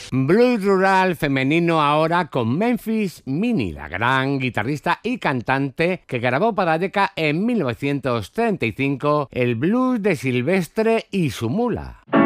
Blues rural femenino ahora con Memphis Minnie, la gran guitarrista y cantante que grabó para Decca en 1935 el blues de Silvestre y su mula.